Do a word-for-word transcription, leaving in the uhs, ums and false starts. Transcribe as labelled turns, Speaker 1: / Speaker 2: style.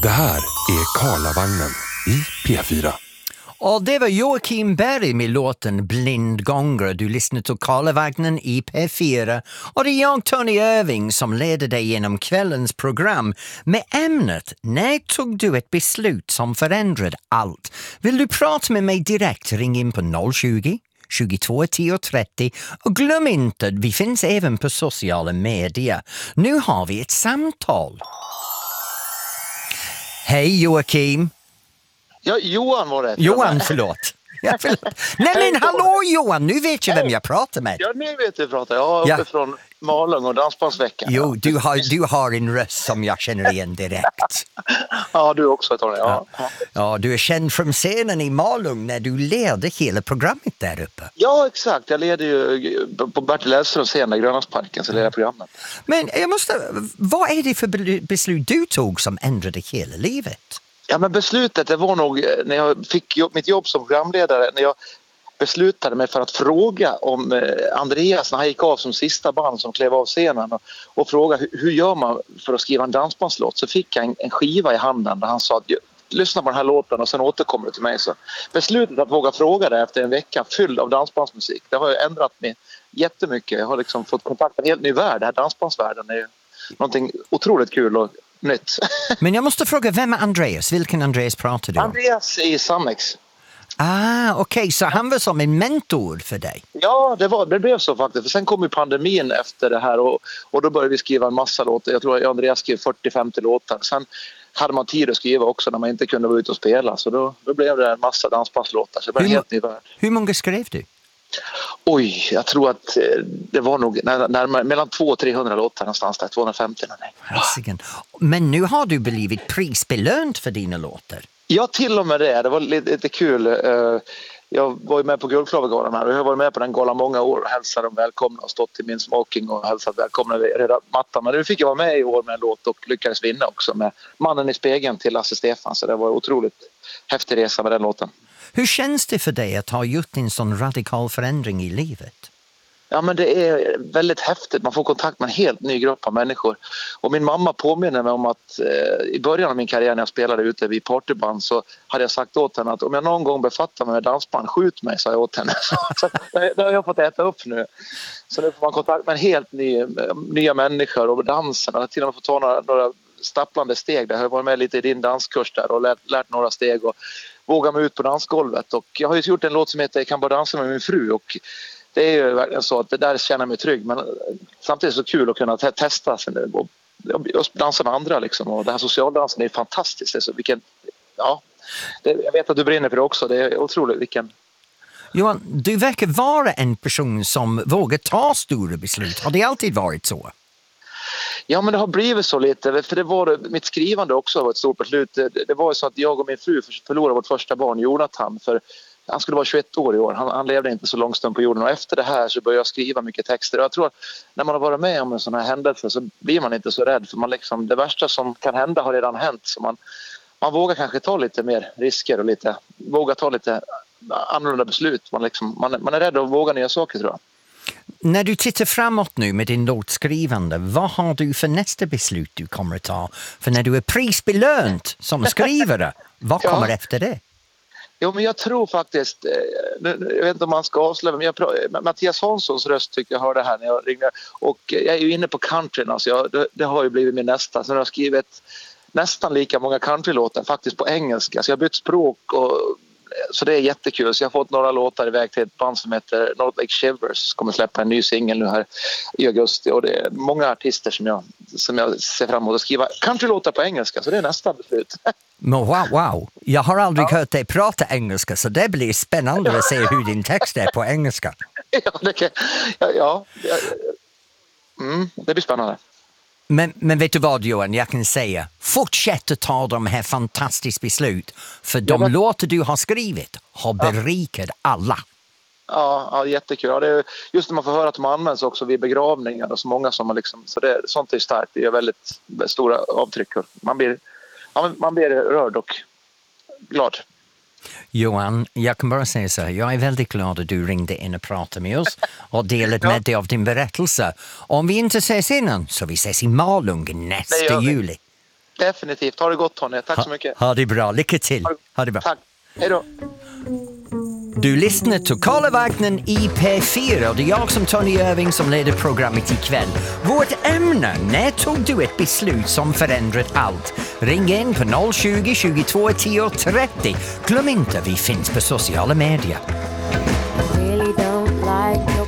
Speaker 1: Det här är Karlavagnen i P fyra.
Speaker 2: Och det var Joakim Berg med låten Blindgångare. Du lyssnar till Karlavagnen i P fyra. Och det är jag, Tony Irving, som leder dig genom kvällens program med ämnet när tog du ett beslut som förändrade allt? Vill du prata med mig direkt? Ring in på noll tjugo, tjugotvå tio trettio. Och glöm inte, vi finns även på sociala medier. Nu har vi ett samtal. Hej Joakim.
Speaker 3: Ja, Johan var det.
Speaker 2: Johan, förlåt. Ja, förlåt. Nej men hallå Johan, nu vet jag vem jag pratar med.
Speaker 3: Ja, nu vet du pratar. Jag är
Speaker 2: Ja.
Speaker 3: uppe från Malung och Dansbandsveckan.
Speaker 2: Jo, du har, du har en röst som jag känner igen direkt.
Speaker 3: Ja, du också, Tony. Ja. Ja.
Speaker 2: Ja, du är känd från scenen i Malung när du ledde hela programmet där uppe.
Speaker 3: ja, exakt. Jag leder ju på Bertil Elfströms scen där, Grönlandsparken, så leder jag programmet.
Speaker 2: Men jag måste, vad är det för beslut du tog som ändrade hela livet?
Speaker 3: Ja, men beslutet, det var nog när jag fick jobb, mitt jobb som programledare, när jag beslutade mig för att fråga om eh, Andreas när han gick av som sista band som klev av scenen och, och fråga hur, hur gör man för att skriva en dansbandslåt, så fick jag en, en skiva i handen där han sa att lyssna på den här låten och sen återkommer du till mig. Så beslutet att våga fråga det efter en vecka fylld av dansbandsmusik, det har ju ändrat mig jättemycket. Jag har liksom fått kontakt med en helt ny värld. Det här dansbandsvärlden är ju någonting otroligt kul och nytt.
Speaker 2: Men jag måste fråga, vem är Andreas? Vilken Andreas pratar du om?
Speaker 3: Andreas i Sannex.
Speaker 2: Ah, okej, okay. Så han var som en mentor för dig?
Speaker 3: Ja, det, var, det blev så faktiskt. För sen kom ju pandemin efter det här och, och då började vi skriva en massa låtar. Jag tror att Andreas skrev fyrtio femtio låtar. Sen hade man tid att skriva också när man inte kunde vara ute och spela. Så då, då blev det en massa dansbandslåtar. Så det var en helt ny värld.
Speaker 2: Hur många skrev du?
Speaker 3: Oj, jag tror att det var nog närmare, mellan tvåhundra och trehundra låtar någonstans där, tvåhundrafemtio. Nej.
Speaker 2: Men nu har du blivit prisbelönt för dina låtar.
Speaker 3: Ja, till och med det. Det var lite, lite kul. Jag var ju med på Guldklavergalan här och jag har varit med på den galan många år och hälsat dem välkomna och stått i min smoking och hälsat välkomna vid röda mattan. Men nu fick jag vara med i år med en låt och lyckades vinna också med Mannen i spegeln till Lasse Stefan. Så det var en otroligt häftig resa med den låten.
Speaker 2: Hur känns det för dig att ha gjort en sån radikal förändring i livet?
Speaker 3: Ja, men det är väldigt häftigt. Man får kontakt med en helt ny grupp av människor. Och min mamma påminner mig om att eh, i början av min karriär när jag spelade ute vid partyband så hade jag sagt åt henne att om jag någon gång befattar mig med dansband, skjut mig, sa jag åt henne. Så det, det har jag fått äta upp nu. Så nu får man kontakt med en helt ny, nya människor och dansen. Och till och med fått ta några, några stapplande steg. Jag har varit med lite i din danskurs där och lärt, lärt några steg och vågat mig ut på dansgolvet. Och jag har ju gjort en låt som heter Jag kan bara dansa med min fru och det är ju verkligen så att det där känner mig trygg, men samtidigt så kul att kunna te- testa och, och dansa med andra liksom. Och den här socialdansen är fantastiskt. Det är så, vilken, ja, det, jag vet att du brinner för det också. Det är otroligt vilken...
Speaker 2: Johan, du verkar vara en person som vågar ta stora beslut. Har det alltid varit så?
Speaker 3: Ja, men det har blivit så lite, för det var mitt skrivande också var ett stort beslut. Det, det var ju så att jag och min fru förlorade vårt första barn, Jonathan, för han skulle vara tjugoett år i år. Han, han levde inte så lång stund på jorden och efter det här så började jag skriva mycket texter. Och jag tror att när man har varit med om en sån här händelse så blir man inte så rädd, för man liksom, det värsta som kan hända har redan hänt. Så man, man vågar kanske ta lite mer risker och lite, våga ta lite annorlunda beslut. Man, liksom, man, man är rädd att våga nya saker, tror jag.
Speaker 2: När du tittar framåt nu med din låtskrivande, vad har du för nästa beslut du kommer att ta? För när du är prisbelönt som skrivare, vad kommer ja. efter det?
Speaker 3: Jo, men jag tror faktiskt, jag vet inte om man ska avslöja, men jag, Mattias Hanssons röst tycker jag hörde här när jag ringde. Och jag är ju inne på countryn, alltså jag, det, det har ju blivit min nästa. Så jag har skrivit nästan lika många countrylåtar faktiskt på engelska. Så jag har bytt språk och så det är jättekul. Så jag har fått några låtar iväg till ett band som heter North Lake Shivers. Kommer släppa en ny singel nu här i augusti. Och det är många artister som jag, som jag ser fram emot att skriva countrylåtar på engelska. Så det är nästa beslut.
Speaker 2: Men wow, wow. Jag har aldrig ja. hört dig prata engelska, så det blir spännande att se hur din text är på engelska.
Speaker 3: Ja, det, kan, ja, ja. Mm, det blir spännande.
Speaker 2: Men, men vet du vad, Johan, jag kan säga, fortsätt att ta de här fantastiska beslut, för de ja, men... låtar du har skrivit har berikat ja. alla.
Speaker 3: Ja, ja, jättekul. Ja, det är just när man får höra att de används också vid begravningar och så många som har liksom, så det, sånt är starkt. Det är väldigt stora avtryck. Man blir, ja, man blir rörd och glad.
Speaker 2: Johan, jag kan bara säga så här, jag är väldigt glad att du ringde in och pratade med oss och delade ja. med dig av din berättelse. Om vi inte ses innan så vi ses i Malung nästa juli.
Speaker 3: Definitivt. Ha det gott, Tony. Tack
Speaker 2: ha,
Speaker 3: så mycket.
Speaker 2: Ha det bra. Lycka till. Ha, ha det bra.
Speaker 3: Tack. Hej då.
Speaker 2: Du lyssnar till Karlavagnen i P fyra och det är jag som Tony Irving som leder programmet ikväll. Vårt ämne, när tog du ett beslut som förändrat allt? Ring in på noll tjugo, tjugotvå, tio, trettio. Glöm inte, vi finns på sociala medier.
Speaker 4: I really don't like